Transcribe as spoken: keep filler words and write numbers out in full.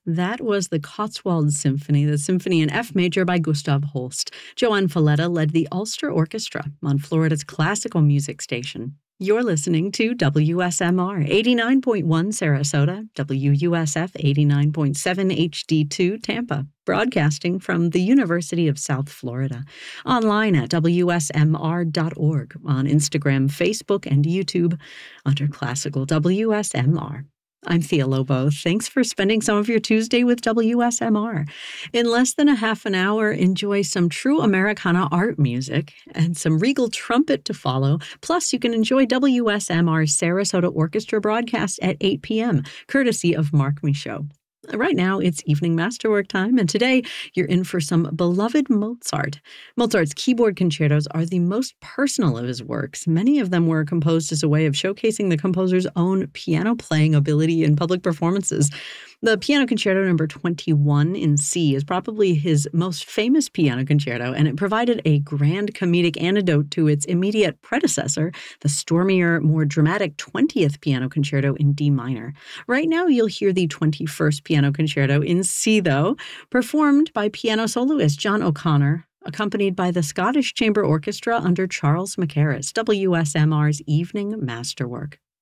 That was the Cotswold Symphony, the symphony in F major by Gustav Holst. Joanne Falletta led the Ulster Orchestra on Florida's classical music station. You're listening to W S M R eighty-nine point one Sarasota, W U S F eighty-nine point seven H D two Tampa, broadcasting from the University of South Florida. Online at W S M R dot org, on Instagram, Facebook, and YouTube under Classical W S M R. I'm Thea Lobo. Thanks for spending some of your Tuesday with W S M R. In less than a half an hour, enjoy some true Americana art music and some regal trumpet to follow. Plus, you can enjoy W S M R's Sarasota Orchestra broadcast at eight p.m., courtesy of Mark Michaud. Right now, it's evening masterwork time, and today you're in for some beloved Mozart. Mozart's keyboard concertos are the most personal of his works. Many of them were composed as a way of showcasing the composer's own piano-playing ability in public performances. The Piano Concerto number twenty-one in C is probably his most famous piano concerto, and it provided a grand comedic antidote to its immediate predecessor, the stormier, more dramatic twentieth Piano Concerto in D minor. Right now, you'll hear the twenty-first Piano Concerto in C, though, performed by piano soloist John O'Connor, accompanied by the Scottish Chamber Orchestra under Charles Mackerras, W S M R's Evening Masterwork.